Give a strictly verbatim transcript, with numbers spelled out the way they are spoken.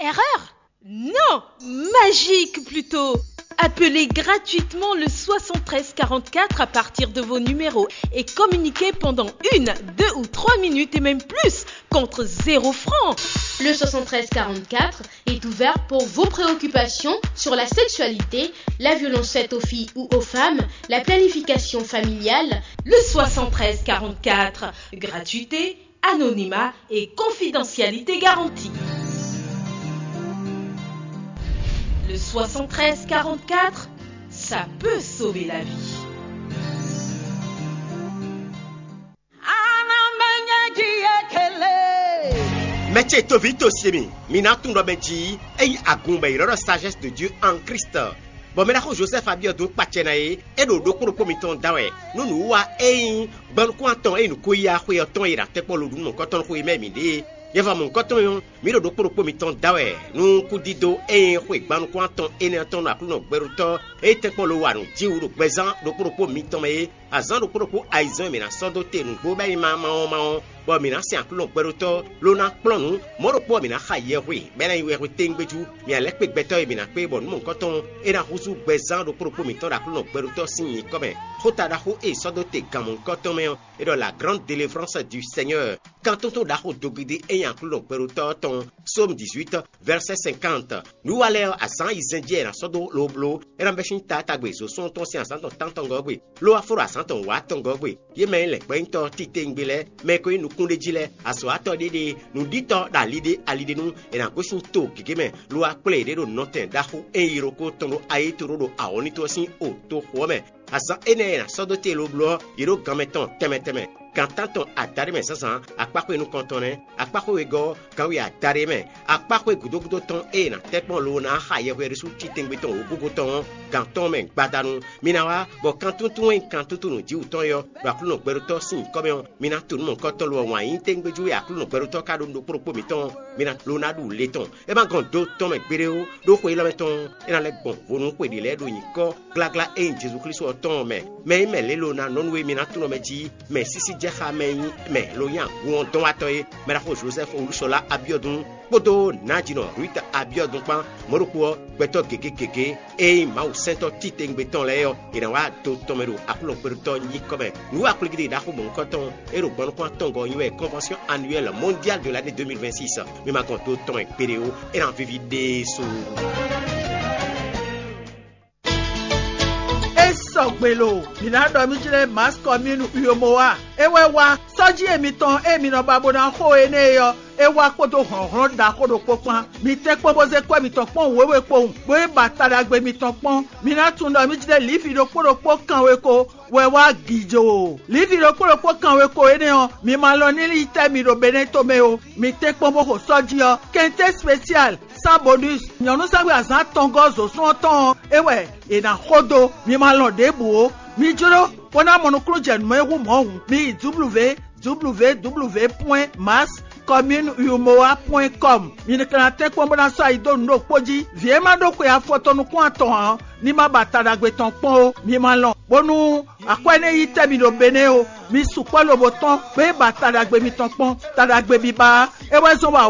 Erreur? Non, magique plutôt. Appelez gratuitement le soixante-treize quarante-quatre à partir de vos numéros et communiquez pendant une, deux ou trois minutes et même plus contre zéro franc. Le soixante-treize quarante-quatre est ouvert pour vos préoccupations sur la sexualité, la violence faite aux filles ou aux femmes, la planification familiale. Le soixante-treize quarante-quatre, gratuité, anonymat et confidentialité garantie. Le soixante-treize quarante-quatre, ça peut sauver la vie. Métier to vite aussi mi, mina tundo benji, ei agumba ira sagesse de Dieu en Christ. Bon mais là Joseph Abiodun Pachenae et do do ko miton dawe. Nu nu wa ei ban kwanton ei nu kuya kuya ton ira te polo dun mon koton ko ime mi de. Yeva mon koton mi do do ko miton dawe. Nu kudido ei ko ban kwanton ene ton na kuno gberuto e te polo wa nu ji uru gbezan do ko miton me azan do ko aizan mi na sodo te nu go ba ma ma ma bo mina si aklon gberuto lona plonu moro po mina khaye wi bena iwe wi tengbeju mi ale pe gbeto e mina pe bon mon koton e na husu gbezan do pro mi ton da klon gberuto sin comme khota da ho e sodo te gamon koton me et dans la grande délivrance du Seigneur quand on da ho dogide e aklon gberuto ton Psaume dix-huit verset cinquante nous aller à cent isindien na sodo loblo e na beshin tata gbe so son ton si an ton tantongo gbe lo aforo asan ton wa tongo gbe ye men le gbento titengbele me ko inu kunde jile aso ato dede nu dito da lide alide nu e na gosun to kigeme lo akple de do noten da hu e iroko tono ayetoro do awoni to sin o to home asa ene na sodote lo blo iro gameton temeteme quand tanton adarime sasan akpako enu kontone akpako ego kawi adarime akpako gudo gudo ton e na tepon lo na haye we resu titengbe ton ogugo ton quand ton men gbadanu minawa bo quand tuntun en quand tuntun ji uton yo ba kuno gberuto sin comme mina tun mon koton lo wan intengbe ju ya kuno gberuto ka do do propo miton mina lo na du leton e ba gon do ton me gbereo do ko ilo meton e na le bon wonu ko di le do yin ko glagla en Jesus Christ o ton me me me le lo na non we mina tun me ji me sisi mais l'oyan ou on don atoye mais la Joseph Olusola Abiodun Bodo Nadino Ruita Abiodun pan Moroko beto gege gege e ma o sento titeng beton leo e na wa do tomero akulo perto ni comme nous appliquer da ko bon coton et le bon coton go une convention annuelle mondiale de l'année deux mille vingt-six mais ma conto ton péréo et en vivide sous Sogbelo minado mi jile mass commune uyomowa ewewa soji emi ton emi no babo na ho eneyo ewa kodo honhon da kodo popon mi te poboze kwa mi ton pon wewe pon bo e batara gbe mi ton pon mi na tun do mi jile lifi do kodo po kan we ko wewa gijo lifi do kodo po kan we ko eneyo mi ma lo ni ite mi do beneto me o mi te pobo ko soji o kente special sans bonus nyonu sagbe azan tongo zo son ton ewe e na kodo mi ma lo debu mi juro pona monokro jenme wu mo mi w w w point mass commune uyomowa point com mi ne kana te ko bona so aido no poji vie ma do ko ya foto nu ko aton han ni ma batada gbe ton pon o mi ma lo bonu akwene yi te mi do bene o mi su ko lo boton pe batada gbe mi ton pon tada gbe bi ba e we so wa